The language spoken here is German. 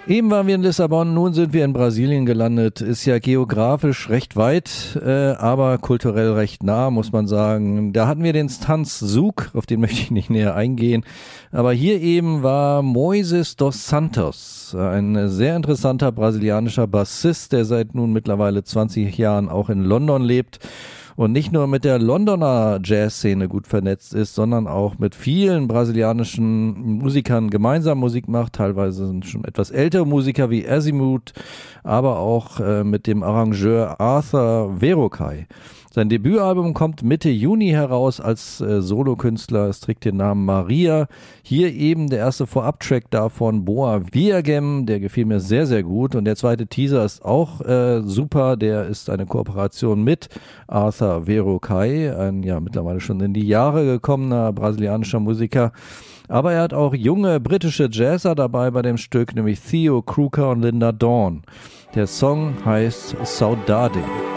Eben waren wir in Lissabon, nun sind wir in Brasilien gelandet. Ist ja geografisch recht weit, aber kulturell recht nah, muss man sagen. Da hatten wir den Tanz Zouk, auf den möchte ich nicht näher eingehen. Aber hier eben war Moises dos Santos, ein sehr interessanter brasilianischer Bassist, der seit nun mittlerweile 20 Jahren auch in London lebt. Und nicht nur mit der Londoner Jazzszene gut vernetzt ist, sondern auch mit vielen brasilianischen Musikern gemeinsam Musik macht. Teilweise sind schon etwas ältere Musiker wie Azimuth, aber auch mit dem Arrangeur Arthur Verocai. Sein Debütalbum kommt Mitte Juni heraus als Solokünstler. Es trägt den Namen Maria. Hier eben der erste Vorabtrack davon, Boa Viagem. Der gefiel mir sehr, sehr gut. Und der zweite Teaser ist auch super. Der ist eine Kooperation mit Arthur Verocai, ein ja mittlerweile schon in die Jahre gekommener brasilianischer Musiker. Aber er hat auch junge britische Jazzer dabei bei dem Stück, nämlich Theo Kruker und Linda Dawn. Der Song heißt Saudade.